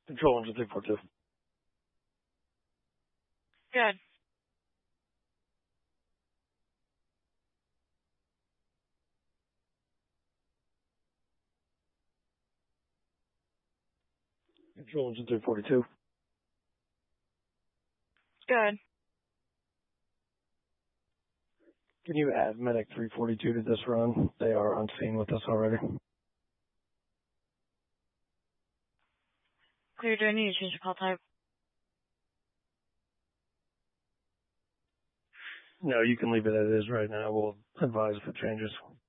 Control engine 342. Good. Control engine 342. Good. Can you add Medic 342 to this run? They are on scene with us already. Clear, do I need to change the call type? No, you can leave it as it is right now. We'll advise if it changes.